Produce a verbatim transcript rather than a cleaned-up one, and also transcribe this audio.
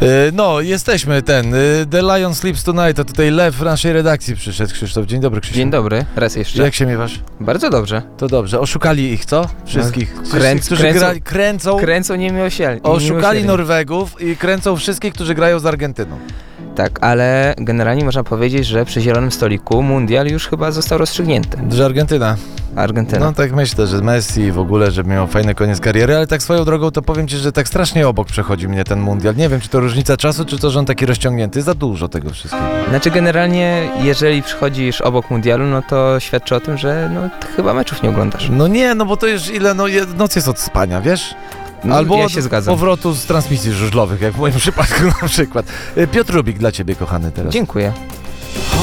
No, jesteśmy ten, y, The Lion Sleeps Tonight, a tutaj lew w naszej redakcji przyszedł, Krzysztof. Dzień dobry, Krzysztof. Dzień dobry, raz jeszcze. Jak się miewasz? Bardzo dobrze. To dobrze. Oszukali ich, co? Wszystkich. No, Wszyscy, kręc- którzy kręcą- gra, kręcą. Kręcą niemiłosiernie. Oszukali Norwegów i kręcą wszystkich, którzy grają z Argentyną. Tak, ale generalnie można powiedzieć, że przy zielonym stoliku mundial już chyba został rozstrzygnięty. Że Argentyna. Argentyna. No tak myślę, że Messi w ogóle, żeby miał fajny koniec kariery, ale tak swoją drogą to powiem Ci, że tak strasznie obok przechodzi mnie ten mundial. Nie wiem, czy to różnica czasu, czy to, że on taki rozciągnięty. Za dużo tego wszystkiego. Znaczy generalnie, jeżeli przychodzisz obok mundialu, no to świadczy o tym, że no, ty chyba meczów nie oglądasz. No nie, no bo to już ile, no je- noc jest od spania, wiesz? No, Albo ja od się zgadzam. powrotu z transmisji żużlowych, jak w moim przypadku na przykład. Y, Piotr Rubik dla Ciebie, kochany, teraz. Dziękuję.